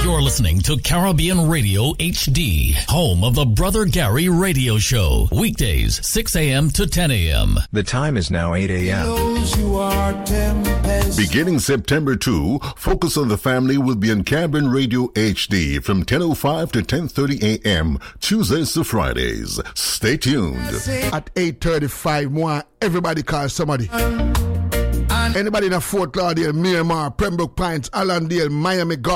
You're listening to Caribbean Radio HD, home of the Brother Gary Radio Show. Weekdays, 6 a.m. to 10 a.m. The time is now 8 a.m. Beginning September 2, Focus on the Family will be on Caribbean Radio HD from 10:05 to 10:30 a.m. Tuesdays to Fridays. Stay tuned. At 8:35, everybody call somebody. Anybody in Fort Lauderdale, Miramar, Pembroke Pines, Allendale, Miami,